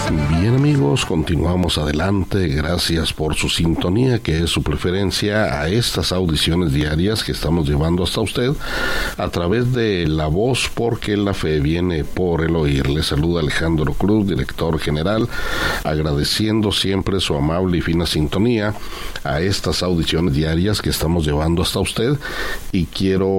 Bien amigos, continuamos adelante, gracias por su sintonía, que es su preferencia a estas audiciones diarias que estamos llevando hasta usted a través de la voz, porque la fe viene por el oír. Le saluda Alejandro Cruz, director general, agradeciendo siempre su amable y fina sintonía a estas audiciones diarias que estamos llevando hasta usted, y quiero